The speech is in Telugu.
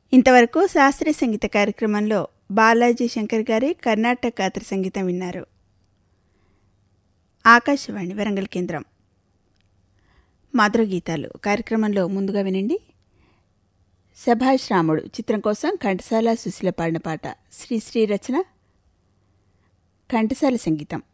ఇంతవరకు శాస్త్రీయ సంగీత కార్యక్రమంలో బాలాజీ శంకర్ గారి కర్ణాటక గాత్ర సంగీతం విన్నారు. ఆకాశవాణి వరంగల్ కేంద్రం. మధుర గీతాలు కార్యక్రమంలో ముందుగా వినండి. సభాష్ రాముడు చిత్రం కోసం ఘంటసాల సుశీల పాడిన పాట. శ్రీశ్రీ రచన, ఘంటసాల సంగీతం.